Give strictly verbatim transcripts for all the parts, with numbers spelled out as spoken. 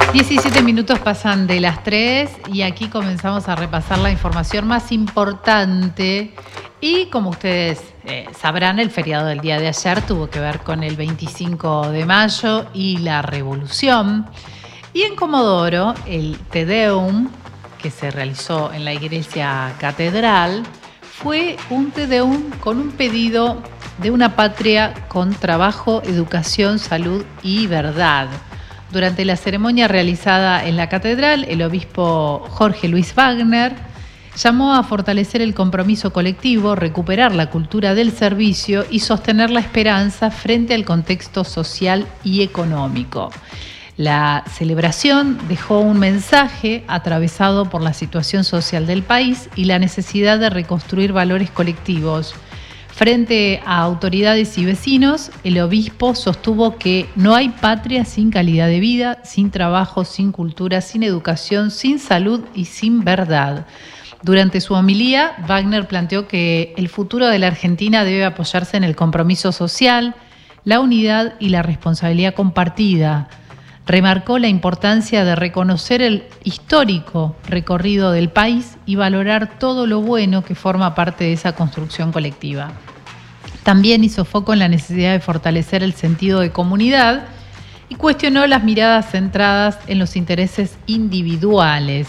diecisiete minutos pasan de las tres y aquí comenzamos a repasar la información más importante. Y como ustedes eh, sabrán, el feriado del día de ayer tuvo que ver con el veinticinco de mayo y la Revolución. Y en Comodoro, el Te Deum, que se realizó en la iglesia catedral, fue un Te Deum con un pedido de una patria con trabajo, educación, salud y verdad. Durante la ceremonia realizada en la catedral, el obispo Jorge Luis Wagner llamó a fortalecer el compromiso colectivo, recuperar la cultura del servicio y sostener la esperanza frente al contexto social y económico. La celebración dejó un mensaje atravesado por la situación social del país y la necesidad de reconstruir valores colectivos. Frente a autoridades y vecinos, el obispo sostuvo que no hay patria sin calidad de vida, sin trabajo, sin cultura, sin educación, sin salud y sin verdad. Durante su homilía, Wagner planteó que el futuro de la Argentina debe apoyarse en el compromiso social, la unidad y la responsabilidad compartida. Remarcó la importancia de reconocer el histórico recorrido del país y valorar todo lo bueno que forma parte de esa construcción colectiva. También hizo foco en la necesidad de fortalecer el sentido de comunidad y cuestionó las miradas centradas en los intereses individuales.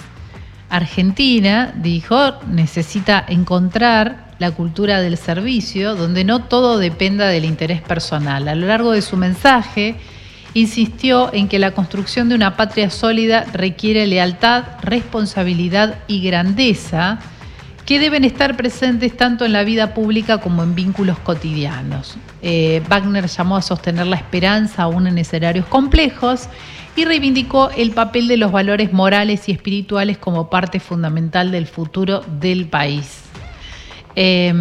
Argentina, dijo, necesita encontrar la cultura del servicio donde no todo dependa del interés personal. A lo largo de su mensaje, insistió en que la construcción de una patria sólida requiere lealtad, responsabilidad y grandeza, que deben estar presentes tanto en la vida pública como en vínculos cotidianos. Eh, Wagner llamó a sostener la esperanza aún en escenarios complejos y reivindicó el papel de los valores morales y espirituales como parte fundamental del futuro del país. Eh,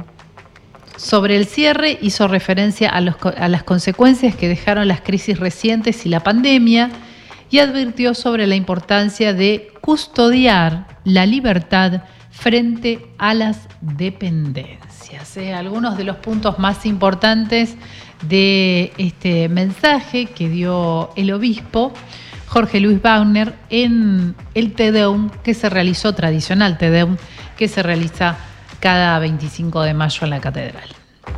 sobre el cierre hizo referencia a, los, a las consecuencias que dejaron las crisis recientes y la pandemia y advirtió sobre la importancia de custodiar la libertad frente a las dependencias. ¿eh? Algunos de los puntos más importantes de este mensaje que dio el obispo Jorge Luis Wagner en el Te Deum que se realizó, tradicional Te Deum, que se realiza cada veinticinco de mayo en la catedral.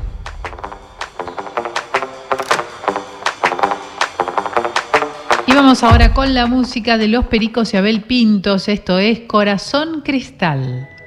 Y vamos ahora con la música de Los Pericos y Abel Pintos. Esto es Corazón Cristal.